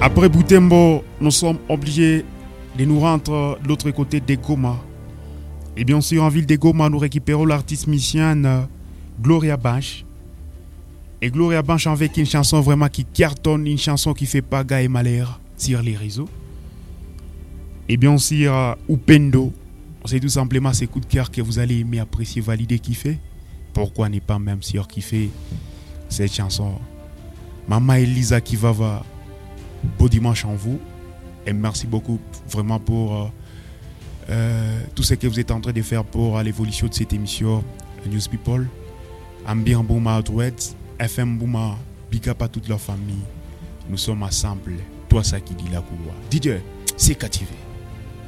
Après Boutembo, nous sommes obligés de nous rendre de l'autre côté des Goma. Et bien sûr, en ville de Goma, nous récupérons l'artiste musicienne Gloria Banch. Et Gloria Banch avec une chanson vraiment qui cartonne, une chanson qui fait paga et malheur sur les réseaux. Et bien sûr, Upendo, c'est tout simplement ces coups de cœur que vous allez aimer, apprécier, valider, kiffer. Pourquoi ne pas même sur kiffer cette chanson? Maman Elisa Kivava, beau dimanche en vous. Et merci beaucoup vraiment pour tout ce que vous êtes en train de faire pour l'évolution de cette émission News People. Ambien Bouma Audouette, FM Bouma, big up à toute leur famille. Nous sommes ensemble. Toi, ça qui dit la cour. DJ, c'est captivé.